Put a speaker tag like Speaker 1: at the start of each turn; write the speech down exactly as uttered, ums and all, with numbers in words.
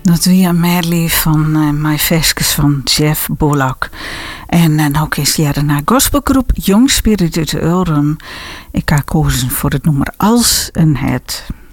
Speaker 1: Dat wie een medley van uh, My Veskes van Jeff Bullock. En uh, ook is ja daarna gospelgroep Young Spirit uit Ulrum. Ik ga kozen voor het nummer Als een Het.